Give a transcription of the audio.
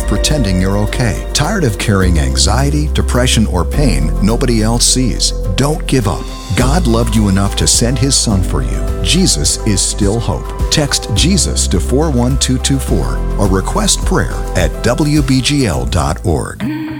pretending you're okay? Tired of carrying anxiety, depression, or pain nobody else sees? Don't give up. God loved you enough to send His Son for you. Jesus is still hope. Text Jesus to 41224 or request prayer at WBGL.org.